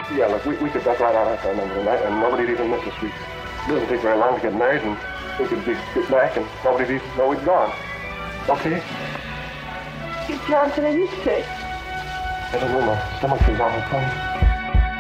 Yeah, look, we could duck right out after another night, and nobody'd even miss us. It doesn't take very long to get married, and we could get back, and nobody'd even know we'd gone. Okay? Johnson, are you sick? I don't know, my stomach is awful funny.